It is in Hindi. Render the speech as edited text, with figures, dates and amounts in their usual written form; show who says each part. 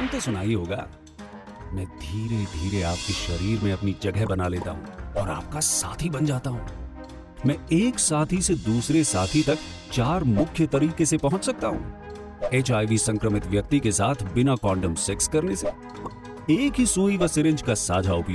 Speaker 1: नाम तो सुना ही होगा। मैं धीरे धीरे आपके शरीर में अपनी जगह बना लेता हूँ और आपका साथी बन जाता हूँ। मैं एक साथी से दूसरे साथी तक 4 मुख्य तरीके से पहुंच सकता हूँ। HIV संक्रमित व्यक्ति के साथ बिना कॉन्डम सेक्स करने से, एक ही सुई व सिरिंज का साझा उपयोग